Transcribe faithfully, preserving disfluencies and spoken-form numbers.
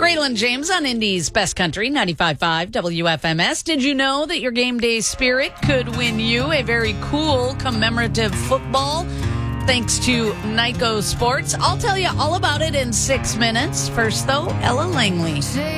Braylon James on Indy's Best Country, ninety-five point five W F M S. Did you know that your game day spirit could win you a very cool commemorative football thanks to Nyko Sports? I'll tell you all about it in six minutes. First, though, Ella Langley.